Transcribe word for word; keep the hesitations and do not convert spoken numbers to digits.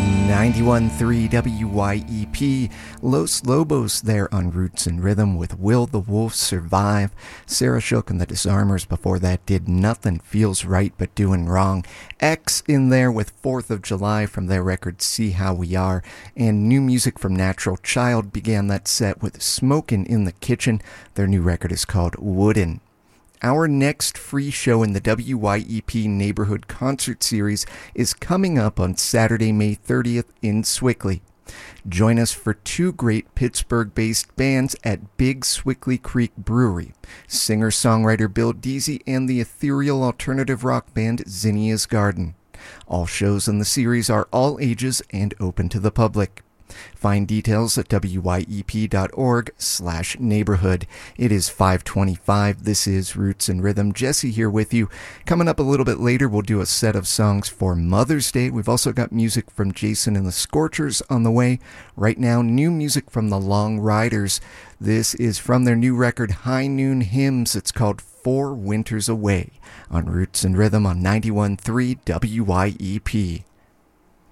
ninety-one point three W Y E P, Los Lobos there on Roots and Rhythm with Will the Wolf Survive. Sarah Shook and the Disarmers before that did Nothing Feels Right But Doing Wrong. X in there with fourth of July from their record See How We Are. And new music from Natural Child began that set with Smokin' in the Kitchen. Their new record is called Wooden. Our next free show in the W Y E P Neighborhood Concert Series is coming up on Saturday, May thirtieth in Swickley. Join us for two great Pittsburgh-based bands at Big Swickley Creek Brewery, singer-songwriter Bill Deasy and the ethereal alternative rock band Zinnia's Garden. All shows in the series are all ages and open to the public. Find details at wyep.org slash neighborhood. It is five twenty-five. This is Roots and Rhythm. Jesse here with you. Coming up a little bit later, we'll do a set of songs for Mother's Day. We've also got music from Jason and the Scorchers on the way. Right now, new music from the Long Riders. This is from their new record, High Noon Hymns. It's called Four Winters Away on Roots and Rhythm on ninety-one point three W Y E P.